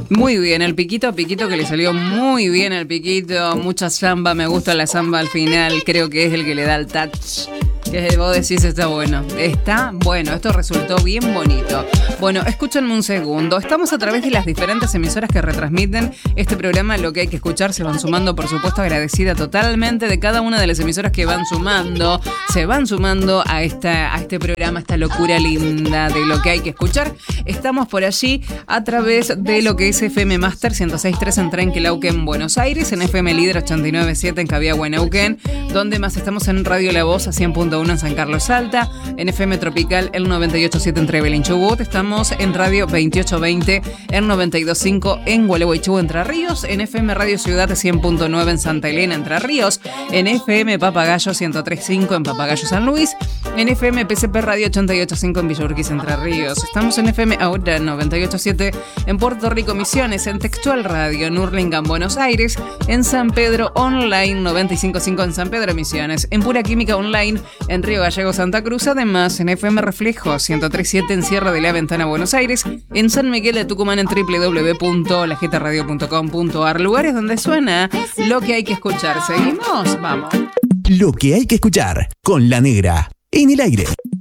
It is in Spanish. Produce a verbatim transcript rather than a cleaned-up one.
Muy bien, el piquito, piquito que le salió muy bien el piquito. Mucha samba, me gusta la samba al final. Creo que es el que le da el touch. Que vos decís está bueno. Está bueno, esto resultó bien bonito. Bueno, escúchenme un segundo. Estamos a través de las diferentes emisoras que retransmiten este programa. Lo que hay que escuchar se van sumando, por supuesto, agradecida totalmente de cada una de las emisoras que van sumando. Se van sumando a, esta, a este programa, esta locura linda de lo que hay que escuchar. Estamos por allí a través de lo que es F M Master ciento seis punto tres en Trenquelauquen, Buenos Aires, en F M Líder ochenta y nueve punto siete en Cabiagua, Neuquén, donde más estamos en Radio La Voz a cien punto uno en San Carlos Salta, en F M Tropical el noventa y ocho punto siete en Trevelin, Chubut, estamos en Radio veintiocho veinte en noventa y dos punto cinco en Gualeguaychú, Entre Ríos, en F M Radio Ciudad cien punto nueve en Santa Elena, Entre Ríos, en F M Papagayo ciento tres punto cinco en Papagayo San Luis, en F M P C P Radio ochenta y ocho punto cinco en Villa Urquiza, Entre Ríos, estamos en F M Ahora noventa y ocho punto siete en Puerto Rico Misiones, en Textual Radio en Hurlingham, Buenos Aires, en San Pedro Online noventa y cinco punto cinco en San Pedro Misiones, en Pura Química Online en Río Gallego, Santa Cruz, además en F M Reflejo ciento tres punto siete en Sierra de la Ventana, Buenos Aires, en San Miguel de Tucumán en doble u doble u doble u punto la jeta radio punto com punto a r, lugares donde suena lo que hay que escuchar. ¿Seguimos? Vamos. Lo que hay que escuchar con La Negra en el aire.